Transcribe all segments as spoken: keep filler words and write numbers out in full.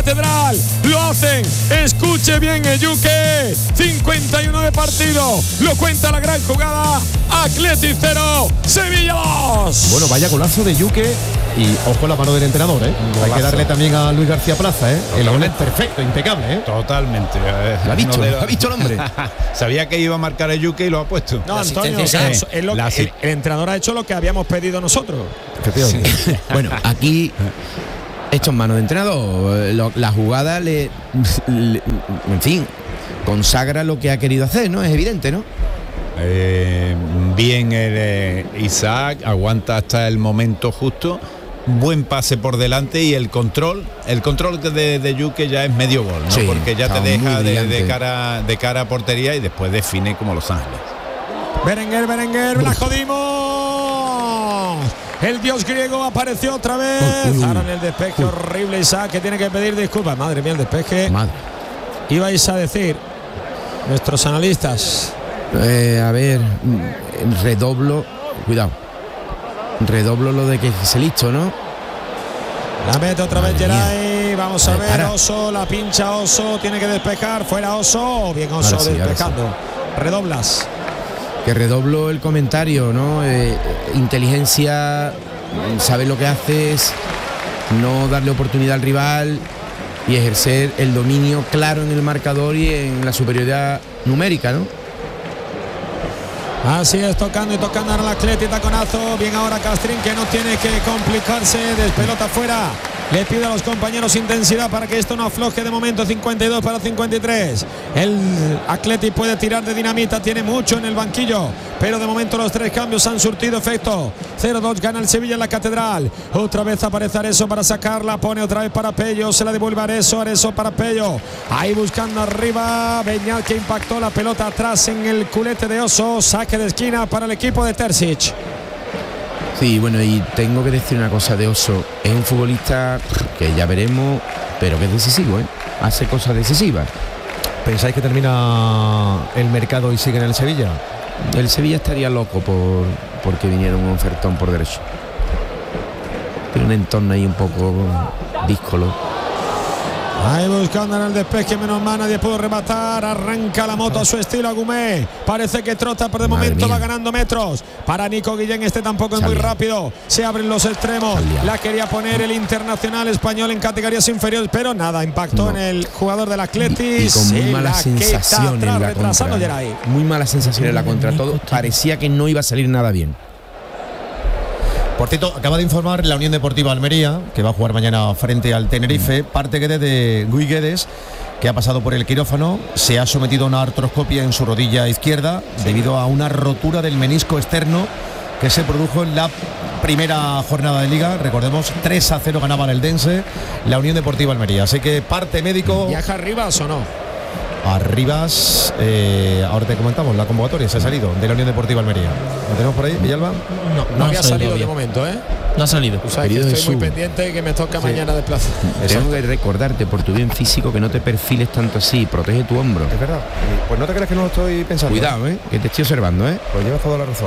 Catedral. Lo hacen. Escuche bien, Ejuke. cincuenta y uno de partido. Lo cuenta la gran jugada. Athletic cero, Sevilla dos. Bueno, vaya golazo de Ejuke. Y ojo la mano del entrenador, ¿eh? Hay que darle también a Luis García Plaza, ¿eh? El gol es perfecto, impecable, ¿eh? Totalmente. Lo ha dicho, no lo ha dicho el hombre. Sabía que iba a marcar a Ejuke y lo ha puesto. No, Antonio, o sea, es lo que, el, el entrenador ha hecho lo que habíamos pedido nosotros. Sí. Bueno, aquí hecho en mano de entrenador. Lo, la jugada le, le, en fin, consagra lo que ha querido hacer, ¿no? Es evidente, ¿no? Eh, bien el eh, Isaac, aguanta hasta el momento justo. Buen pase por delante y el control, el control de, de Ejuke ya es medio gol, ¿no? Sí, porque ya te muy deja de, brillante. de cara de cara a portería y después define como Los Ángeles. Berenguer, Berenguer, la jodimos. El dios griego apareció otra vez. Ahora en el despeje horrible Isaac, que tiene que pedir disculpas. Madre mía, el despeje. Madre. Ibais a decir nuestros analistas. Eh, a ver, redoblo, cuidado. Redoblo lo de que se listo, ¿no? La mete otra vez Geray. Vamos a Eh, ver, para. Oso, la pincha Oso, tiene que despejar. Fuera Oso. Bien Oso Ahora sí, ahora despejando. Redoblas. Que redoblo el comentario, ¿no? Eh, inteligencia, saber lo que haces, no darle oportunidad al rival y ejercer el dominio claro en el marcador y en la superioridad numérica, ¿no? Así es, tocando y tocando ahora la Athletic, taconazo. Bien ahora Castrín, que no tiene que complicarse. Despelota fuera. Le pide a los compañeros intensidad para que esto no afloje de momento. cincuenta y dos para cincuenta y tres. El Athletic puede tirar de dinamita, tiene mucho en el banquillo, pero de momento los tres cambios han surtido efecto. cero dos gana el Sevilla en la Catedral. Otra vez aparece Areso para sacarla, pone otra vez para Pello, se la devuelve a Areso, Areso para Pello. Ahí buscando arriba, Beñat, que impactó la pelota atrás en el culete de Oso. Saque de esquina para el equipo de Terzic. Sí, bueno, y tengo que decir una cosa de Oso. Es un futbolista que ya veremos, pero que es decisivo, ¿eh? Hace cosas decisivas. ¿Pensáis que termina el mercado y sigue en el Sevilla? El Sevilla estaría loco por porque viniera un ofertón por derecho. Tiene un entorno ahí un poco díscolo. Ahí buscando en el despeje, menos mal, nadie pudo rematar. Arranca la moto a su estilo Agumé. Parece que trota, pero de Madre momento mía. va ganando metros. Para Nico Guillén, este tampoco es muy Salía. rápido. Se abren los extremos. Salía. La quería poner el internacional español en categorías inferiores, pero nada, impactó No. en el jugador del Athletic. Y, y con muy Se mala la sensación quita en atrás, la retrasando contra. Geray. Muy mala sensación en la contra. Todo parecía que no iba a salir nada bien. Por cierto, acaba de informar la Unión Deportiva Almería, que va a jugar mañana frente al Tenerife, parte que de Guy Guedes, que ha pasado por el quirófano, se ha sometido a una artroscopia en su rodilla izquierda debido a una rotura del menisco externo que se produjo en la primera jornada de liga. Recordemos, tres a cero ganaba el Eldense, la Unión Deportiva Almería. Así que parte médico. ¿Viaja Rivas o no? Arribas, eh, ahora te comentamos, la convocatoria se ha salido de la Unión Deportiva Almería. ¿Lo tenemos por ahí, Villalba? No, no, no había ha salido salido de bien. momento, ¿eh? No ha salido. Tú sabes que Querido estoy muy Jesús. pendiente, que me toca mañana desplazar. Tengo que recordarte por tu bien físico que no te perfiles tanto así. Protege tu hombro. Es verdad. Pues no te creas que no lo estoy pensando. Cuidado, ¿eh? Que te estoy observando, ¿eh? Pues llevas toda la razón.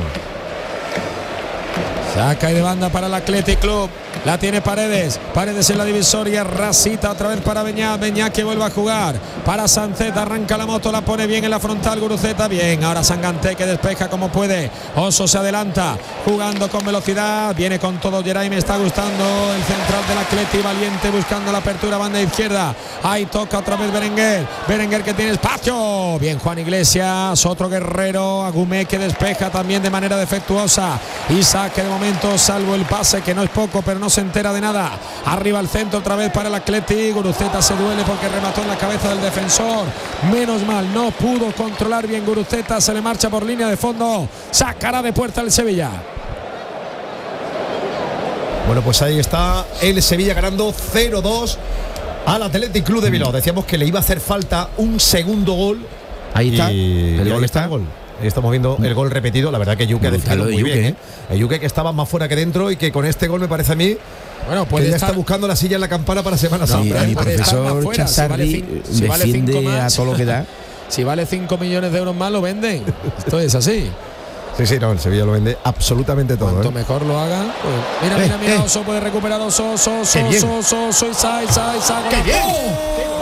Saca y de banda para el Athletic Club. La tiene Paredes. Paredes en la divisoria. Rasita otra vez para Beñat. Beñat que vuelve a jugar. Para Sancet. Arranca la moto. La pone bien en la frontal. Guruceta. Bien. Ahora Sanganté que despeja como puede. Oso se adelanta. Jugando con velocidad. Viene con todo Geray. Me está gustando el central del Athletic. Valiente buscando la apertura. Banda izquierda. Ahí toca otra vez Berenguer. Berenguer que tiene espacio. Bien Juan Iglesias. Otro guerrero. Agumé que despeja también de manera defectuosa. Isaac que de momento, salvo el pase que no es poco, pero no se entera de nada. Arriba al centro otra vez para el Athletic. Guruceta se duele porque remató en la cabeza del defensor. Menos mal, no pudo controlar bien Guruceta. Se le marcha por línea de fondo. Sacará de puerta el Sevilla. Bueno, pues ahí está el Sevilla ganando cero dos al Athletic Club de Bilbao. Decíamos que le iba a hacer falta un segundo gol. Ahí está. Y El ahí gol está está. el gol. Ahí estamos viendo el gol repetido. La verdad que Ejuke ha Brutal defendido lo de muy Ejuke, bien, ¿eh? Ejuke que estaba más fuera que dentro y que con este gol me parece a mí Bueno, que puede ya estar, está buscando la silla en la campana para Semana Sí, Santa. a mi puede estar más profesor fuera, si vale Chazarri cin- si vale cinco defiende a más. todo lo que da. Si vale cinco millones de euros más, lo venden. Esto es así. Sí, sí, no, el Sevilla lo vende absolutamente todo. Cuanto ¿eh? mejor lo hagan, pues, mira, Eh, mira, mira, eh. Oso puede recuperar Oso, Oso, Oso, Qué bien. Oso, Oso, Oso, Isa, Isa, Isa, ¡Qué bien! ¡Oh!